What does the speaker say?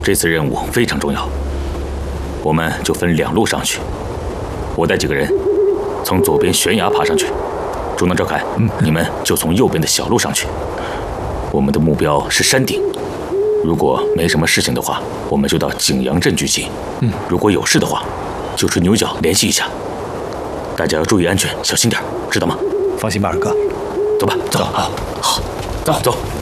这次任务非常重要，我们就分2路上去。我带几个人从左边悬崖爬上去，朱能、赵凯，你们就从右边的小路上去。我们的目标是山顶，如果没什么事情的话，我们就到景阳镇聚集。如果有事的话，就吹牛角联系一下。大家要注意安全，小心点，知道吗？ 放心吧，二哥。 走吧，走。好，走。